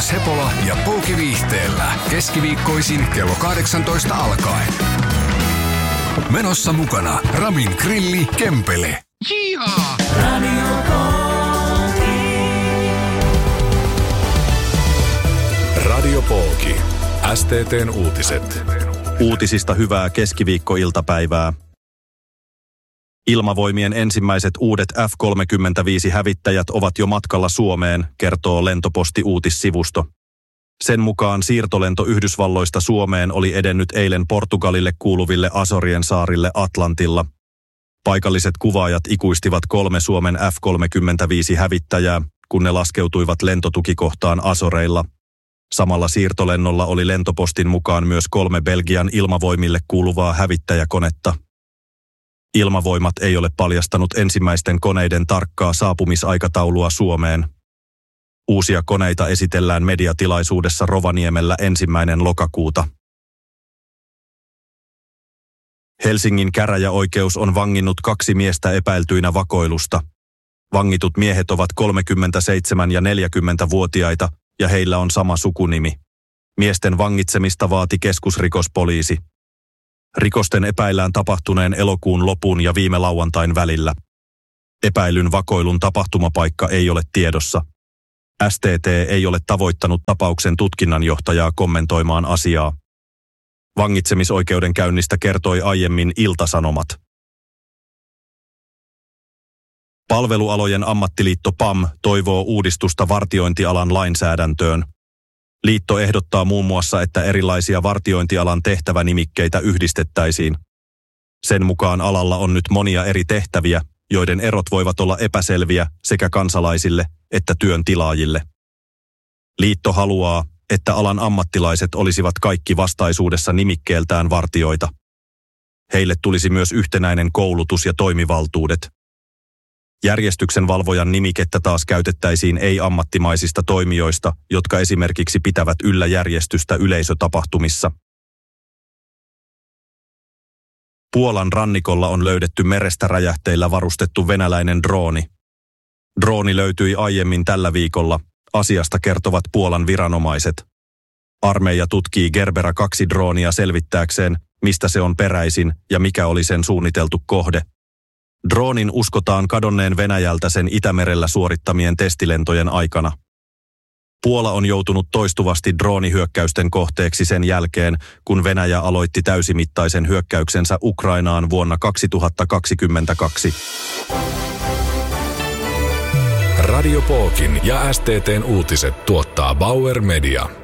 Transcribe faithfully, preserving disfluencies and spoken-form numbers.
Joonas Hepola ja Pouki Viihteellä. Keskiviikkoisin kello kahdeksantoista alkaen. Menossa mukana Ramin Grilli Kempele. Jihaa! Radio Pouki. Radio Pouki. S T T:n uutiset. Uutisista hyvää keskiviikkoiltapäivää. Ilmavoimien ensimmäiset uudet F kolmekymmentäviisi-hävittäjät ovat jo matkalla Suomeen, kertoo Lentoposti-uutissivusto. Sen mukaan siirtolento Yhdysvalloista Suomeen oli edennyt eilen Portugalille kuuluville Azorien saarille Atlantilla. Paikalliset kuvaajat ikuistivat kolme Suomen F kolmekymmentäviisi-hävittäjää, kun ne laskeutuivat lentotukikohtaan Azoreilla. Samalla siirtolennolla oli Lentopostin mukaan myös kolme Belgian ilmavoimille kuuluvaa hävittäjäkonetta. Ilmavoimat ei ole paljastanut ensimmäisten koneiden tarkkaa saapumisaikataulua Suomeen. Uusia koneita esitellään mediatilaisuudessa Rovaniemellä ensimmäinen lokakuuta. Helsingin käräjäoikeus on vanginnut kaksi miestä epäiltyinä vakoilusta. Vangitut miehet ovat kolmekymmentäseitsemän- ja neljäkymmentävuotiaita ja heillä on sama sukunimi. Miesten vangitsemista vaati keskusrikospoliisi. Rikosten epäillään tapahtuneen elokuun lopun ja viime lauantain välillä. Epäilyn vakoilun tapahtumapaikka ei ole tiedossa. S T T ei ole tavoittanut tapauksen tutkinnanjohtajaa kommentoimaan asiaa. Vangitsemisoikeudenkäynnistä kertoi aiemmin Ilta-Sanomat. Palvelualojen ammattiliitto P A M toivoo uudistusta vartiointialan lainsäädäntöön. Liitto ehdottaa muun muassa, että erilaisia vartiointialan tehtävänimikkeitä yhdistettäisiin. Sen mukaan alalla on nyt monia eri tehtäviä, joiden erot voivat olla epäselviä sekä kansalaisille että työn tilaajille. Liitto haluaa, että alan ammattilaiset olisivat kaikki vastaisuudessa nimikkeeltään vartijoita. Heille tulisi myös yhtenäinen koulutus ja toimivaltuudet. Järjestyksenvalvojan nimikettä taas käytettäisiin ei-ammattimaisista toimijoista, jotka esimerkiksi pitävät yllä järjestystä yleisötapahtumissa. Puolan rannikolla on löydetty merestä räjähteillä varustettu venäläinen drooni. Drooni löytyi aiemmin tällä viikolla, asiasta kertovat Puolan viranomaiset. Armeija tutkii Gerbera kaksi droonia selvittääkseen, mistä se on peräisin ja mikä oli sen suunniteltu kohde. Droonin uskotaan kadonneen Venäjältä sen Itämerellä suorittamien testilentojen aikana. Puola on joutunut toistuvasti droonihyökkäysten kohteeksi sen jälkeen, kun Venäjä aloitti täysimittaisen hyökkäyksensä Ukrainaan vuonna kaksituhattakaksikymmentäkaksi. Radio Poukin ja S T T:n uutiset tuottaa Bauer Media.